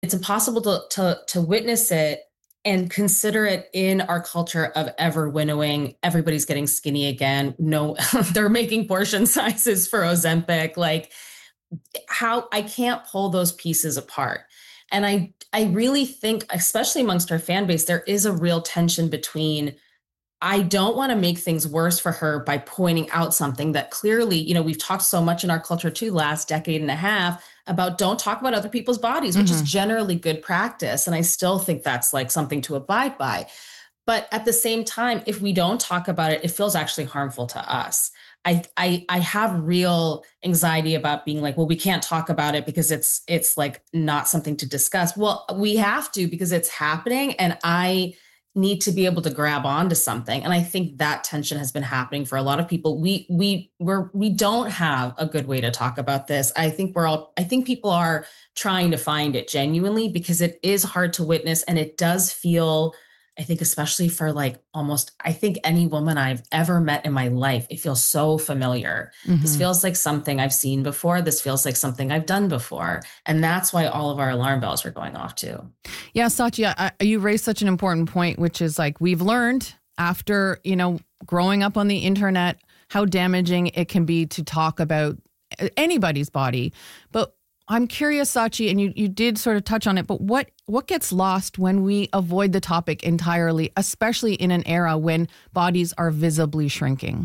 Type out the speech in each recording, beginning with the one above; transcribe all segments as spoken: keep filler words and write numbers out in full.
it's impossible to, to, to witness it and consider it in our culture of ever winnowing. Everybody's getting skinny again. No, they're making portion sizes for Ozempic. Like, how I can't pull those pieces apart. And I, I really think, especially amongst our fan base, there is a real tension between, I don't want to make things worse for her by pointing out something that clearly, you know, we've talked so much in our culture too, last decade and a half, about don't talk about other people's bodies, which mm-hmm. is generally good practice. And I still think that's like something to abide by. But at the same time, if we don't talk about it, it feels actually harmful to us. I, I I have real anxiety about being like, well, we can't talk about it because it's it's like not something to discuss. Well, we have to, because it's happening, and I need to be able to grab onto something. And I think that tension has been happening for a lot of people. We we we're we don't have a good way to talk about this. I think we're all I think people are trying to find it genuinely, because it is hard to witness, and it does feel, I think, especially for like almost, I think any woman I've ever met in my life, it feels so familiar. Mm-hmm. This feels like something I've seen before. This feels like something I've done before. And that's why all of our alarm bells are going off too. Yeah, Sachi, I, you raised such an important point, which is like, we've learned after, you know, growing up on the internet, how damaging it can be to talk about anybody's body. But I'm curious, Sachi, and you, you did sort of touch on it, but what, what gets lost when we avoid the topic entirely, especially in an era when bodies are visibly shrinking?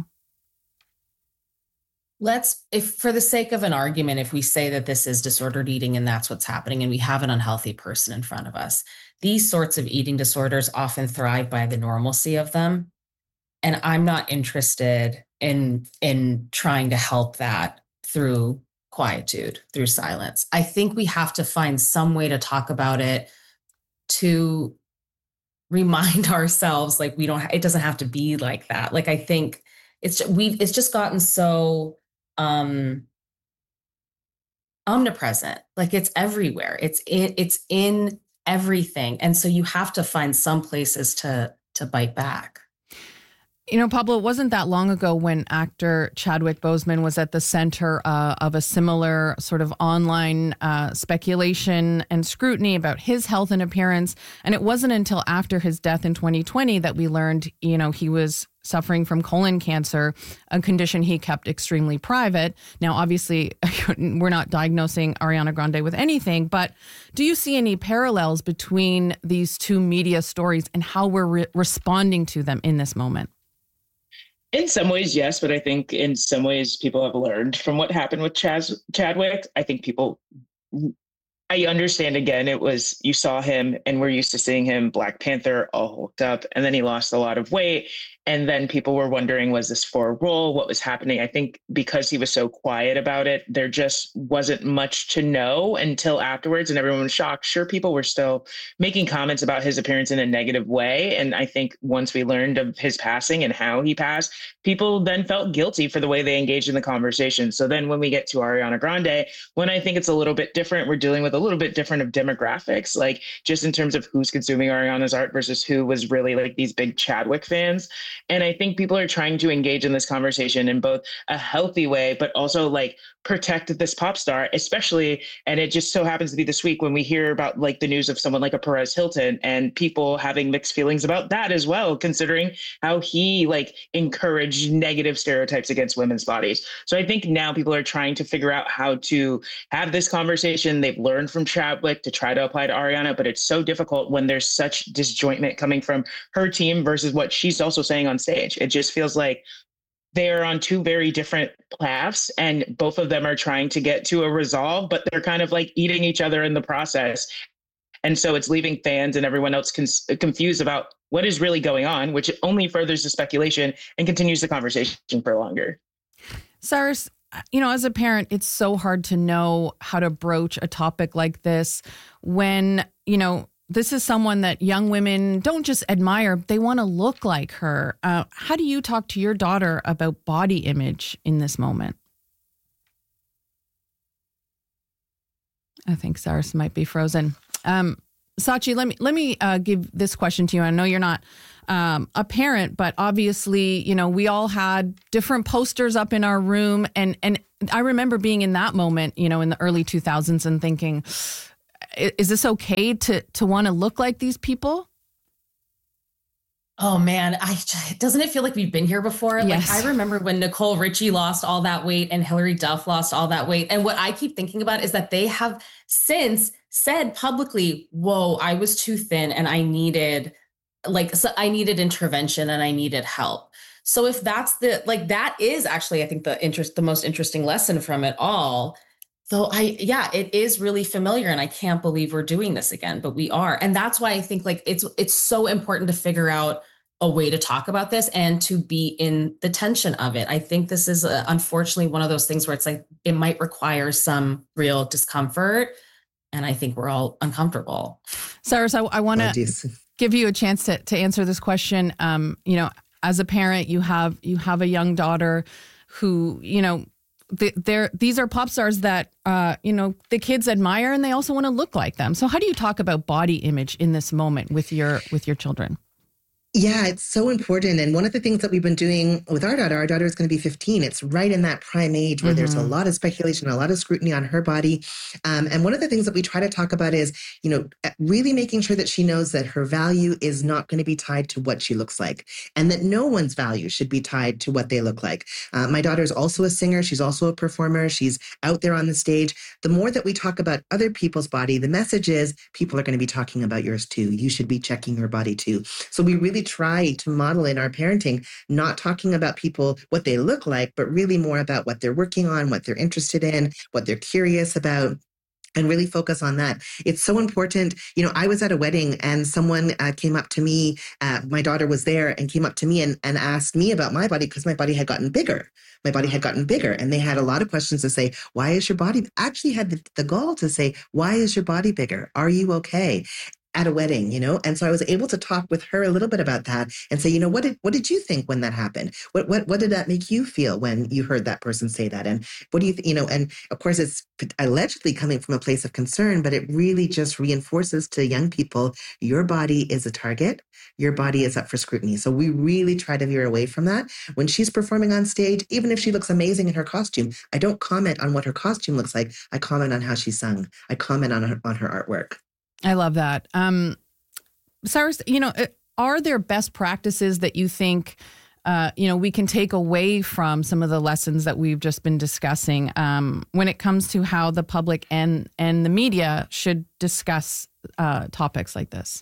Let's, if for the sake of an argument, if we say that this is disordered eating and that's what's happening, and we have an unhealthy person in front of us, these sorts of eating disorders often thrive by the normalcy of them. And I'm not interested in, in trying to help that through quietude, through silence. I think we have to find some way to talk about it, to remind ourselves, like, we don't, it doesn't have to be like that. Like, I think it's, we've, it's just gotten so um, omnipresent. Like, it's everywhere. It's in, it's in everything. And so you have to find some places to, to bite back. You know, Pablo, it wasn't that long ago when actor Chadwick Boseman was at the center uh, of a similar sort of online uh, speculation and scrutiny about his health and appearance. And it wasn't until after his death in twenty twenty that we learned, you know, he was suffering from colon cancer, a condition he kept extremely private. Now, obviously, we're not diagnosing Ariana Grande with anything, but do you see any parallels between these two media stories and how we're re- responding to them in this moment? In some ways, yes, but I think in some ways people have learned from what happened with Chaz, Chadwick. I think people, I understand, again, it was, you saw him and we're used to seeing him Black Panther all hulked up, and then he lost a lot of weight. And then people were wondering, was this for a role? What was happening? I think because he was so quiet about it, there just wasn't much to know until afterwards, and everyone was shocked. Sure, people were still making comments about his appearance in a negative way. And I think once we learned of his passing and how he passed, people then felt guilty for the way they engaged in the conversation. So then when we get to Ariana Grande, when I think it's a little bit different, we're dealing with a little bit different of demographics, like just in terms of who's consuming Ariana's art versus who was really like these big Chadwick fans. And I think people are trying to engage in this conversation in both a healthy way, but also like protect this pop star, especially. And it just so happens to be this week when we hear about like the news of someone like a Perez Hilton, and people having mixed feelings about that as well, considering how he like encouraged negative stereotypes against women's bodies. So I think now people are trying to figure out how to have this conversation. They've learned from Chadwick to try to apply to Ariana, but it's so difficult when there's such disjointment coming from her team versus what she's also saying on stage. It just feels like they're on two very different paths, and both of them are trying to get to a resolve, but they're kind of like eating each other in the process. And so it's leaving fans and everyone else con- confused about what is really going on, which only furthers the speculation and continues the conversation for longer. Cyrus, you know, as a parent, it's so hard to know how to broach a topic like this when, you know, this is someone that young women don't just admire, they want to look like her. Uh, how do you talk to your daughter about body image in this moment? I think Cyrus might be frozen. Um, Sachi, let me let me uh, give this question to you. I know you're not um, a parent, but obviously, you know, we all had different posters up in our room. And, and I remember being in that moment, you know, in the early two thousands and thinking, is this okay to to want to look like these people? Oh man, I doesn't it feel like we've been here before? Yes. Like I remember when Nicole Richie lost all that weight and Hilary Duff lost all that weight. And what I keep thinking about is that they have since said publicly, whoa, I was too thin and I needed like so I needed intervention and I needed help. So if that's the like that is actually, I think the interest the most interesting lesson from it all. So I, yeah, it is really familiar and I can't believe we're doing this again, but we are. And that's why I think like it's, it's so important to figure out a way to talk about this and to be in the tension of it. I think this is uh, unfortunately one of those things where it's like, it might require some real discomfort. And I think we're all uncomfortable. Cyrus, I, I want to give you a chance to, to answer this question. Um, you know, as a parent, you have, you have a young daughter who, you know, They're, these are pop stars that, uh, you know, the kids admire and they also want to look like them. So how do you talk about body image in this moment with your with your children? Yeah, it's so important. And one of the things that we've been doing with our daughter, our daughter is going to be fifteen. It's right in that prime age where mm-hmm. there's a lot of speculation, a lot of scrutiny on her body. Um, and one of the things that we try to talk about is, you know, really making sure that she knows that her value is not going to be tied to what she looks like and that no one's value should be tied to what they look like. Uh, my daughter is also a singer. She's also a performer. She's out there on the stage. The more that we talk about other people's body, the message is people are going to be talking about yours too. You should be checking your body too. So we really try to model in our parenting, not talking about people, what they look like, but really more about what they're working on, what they're interested in, what they're curious about, and really focus on that. It's so important. You know, I was at a wedding and someone uh, came up to me, uh, my daughter was there and came up to me and, and asked me about my body because my body had gotten bigger. My body had gotten bigger and they had a lot of questions to say, why is your body, actually had the, the gall to say, why is your body bigger? Are you okay? At a wedding, you know? And so I was able to talk with her a little bit about that and say, you know, what did what did you think when that happened? What what what did that make you feel when you heard that person say that? And what do you, th- you know, and of course it's allegedly coming from a place of concern, but it really just reinforces to young people, your body is a target. Your body is up for scrutiny. So we really try to veer away from that. When she's performing on stage, even if she looks amazing in her costume, I don't comment on what her costume looks like. I comment on how she sung. I comment on her, on her artwork. I love that. Um, Cyrus, you know, are there best practices that you think, uh, you know, we can take away from some of the lessons that we've just been discussing um, when it comes to how the public and, and the media should discuss uh, topics like this?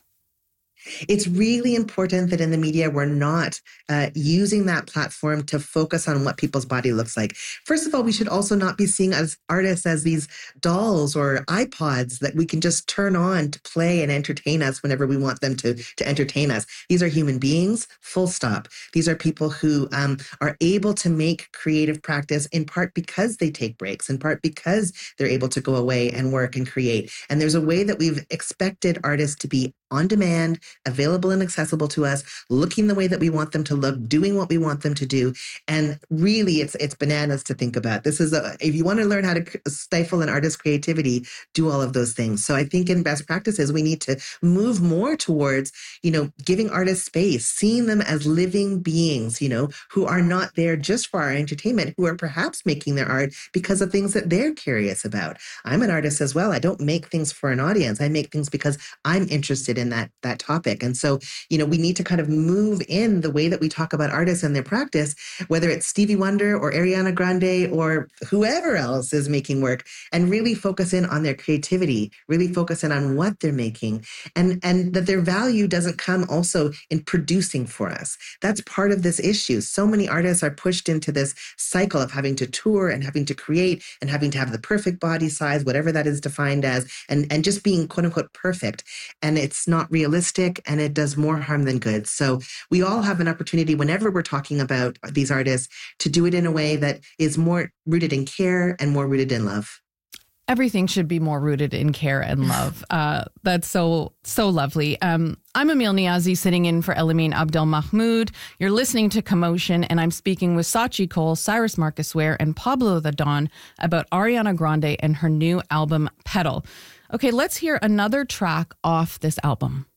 It's really important that in the media, we're not uh, using that platform to focus on what people's body looks like. First of all, we should also not be seeing as artists as these dolls or iPods that we can just turn on to play and entertain us whenever we want them to, to entertain us. These are human beings, full stop. These are people who um, are able to make creative practice in part because they take breaks, in part because they're able to go away and work and create. And there's a way that we've expected artists to be on demand, available and accessible to us, looking the way that we want them to look, doing what we want them to do. And really, it's it's bananas to think about. This is a, if you want to learn how to stifle an artist's creativity, do all of those things. So I think in best practices, we need to move more towards, you know, giving artists space, seeing them as living beings, you know, who are not there just for our entertainment, who are perhaps making their art because of things that they're curious about. I'm an artist as well. I don't make things for an audience. I make things because I'm interested in that, that topic. And so, you know, we need to kind of move in the way that we talk about artists and their practice, whether it's Stevie Wonder or Ariana Grande or whoever else is making work, and really focus in on their creativity, really focus in on what they're making, and, and that their value doesn't come also in producing for us. That's part of this issue. So many artists are pushed into this cycle of having to tour and having to create and having to have the perfect body size, whatever that is defined as, and, and just being quote unquote perfect. And it's not realistic and it does more harm than good. So we all have an opportunity whenever we're talking about these artists to do it in a way that is more rooted in care and more rooted in love. Everything should be more rooted in care and love. Uh, that's so, so lovely. Um, I'm Emil Niazi, sitting in for Elamine Abdel Mahmoud. You're listening to Commotion, and I'm speaking with Sachi Cole, Cyrus Marcus Ware, and Pablo the Don about Ariana Grande and her new album, Petal. Okay, let's hear another track off this album.